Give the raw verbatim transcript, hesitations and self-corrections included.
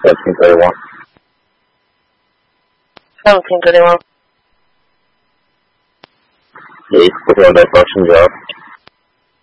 seventeen thirty-one. seventeen thirty-one. Yeah, he's putting on that function job.